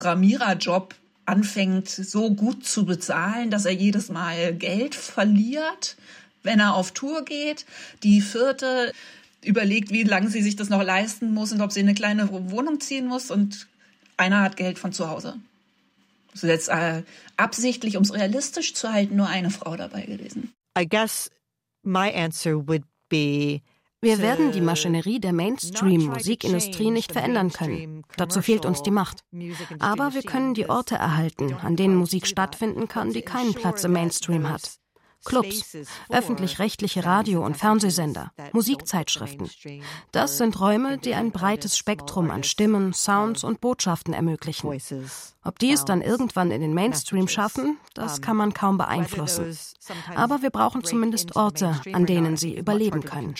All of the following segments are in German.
Programmiererjob anfängt, so gut zu bezahlen, dass er jedes Mal Geld verliert, wenn er auf Tour geht. Die vierte überlegt, wie lange sie sich das noch leisten muss und ob sie in eine kleine Wohnung ziehen muss. Und einer hat Geld von zu Hause. Das ist jetzt absichtlich, um es realistisch zu halten, nur eine Frau dabei gewesen. I guess my answer would be: Wir werden die Maschinerie der Mainstream-Musikindustrie nicht verändern können. Dazu fehlt uns die Macht. Aber wir können die Orte erhalten, an denen Musik stattfinden kann, die keinen Platz im Mainstream hat. Clubs, öffentlich-rechtliche Radio- und Fernsehsender, Musikzeitschriften. Das sind Räume, die ein breites Spektrum an Stimmen, Sounds und Botschaften ermöglichen. Ob die es dann irgendwann in den Mainstream schaffen, das kann man kaum beeinflussen. Aber wir brauchen zumindest Orte, an denen sie überleben können.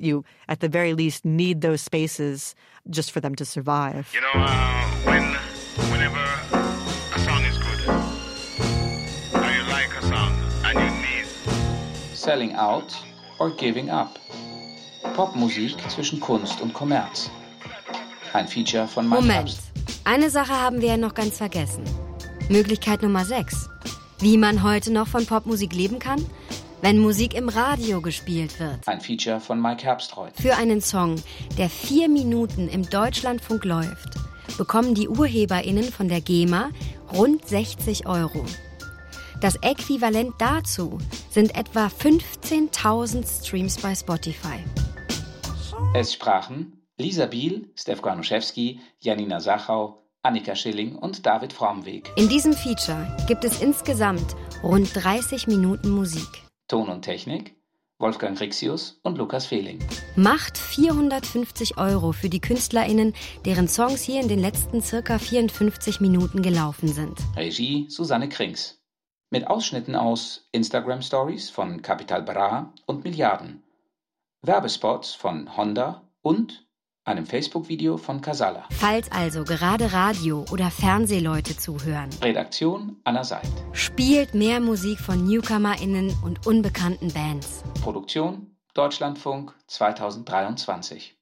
Whenever a song is good, or you like a song and you need Selling out or giving up. Popmusik zwischen Kunst und Kommerz. Ein Feature von Mike Moment, Herbst. eine Sache haben wir ja noch ganz vergessen. Möglichkeit Nummer 6. Wie man heute noch von Popmusik leben kann? Wenn Musik im Radio gespielt wird. Ein Feature von Mike Herbstreuth. Für einen Song, der 4 Minuten im Deutschlandfunk läuft, bekommen die UrheberInnen von der GEMA rund 60 €. Das Äquivalent dazu sind etwa 15.000 Streams bei Spotify. Es sprachen Lisa Biel, Stef Granuszewski, Janina Sachau, Annika Schilling und David Fromweg. In diesem Feature gibt es insgesamt rund 30 Minuten Musik. Ton und Technik Wolfgang Rixius und Lukas Fehling. Macht 450 € für die KünstlerInnen, deren Songs hier in den letzten circa 54 Minuten gelaufen sind. Regie Susanne Krings. Mit Ausschnitten aus Instagram-Stories von Capital Bra und Milliarden. Werbespots von Honda und einem Facebook-Video von Casala. Falls also gerade Radio- oder Fernsehleute zuhören. Redaktion Anna Seid. Spielt mehr Musik von NewcomerInnen und unbekannten Bands. Produktion Deutschlandfunk 2023.